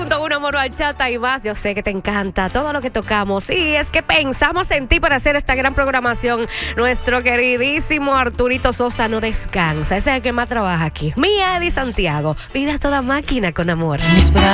106.1 Amor Bachata y más. Yo sé que te encanta todo lo que tocamos. Y es que pensamos en ti para hacer esta gran programación. Nuestro queridísimo Arturito Sosa no descansa. Ese es el que más trabaja aquí. Mía Eddie Santiago. Vive a toda máquina con amor.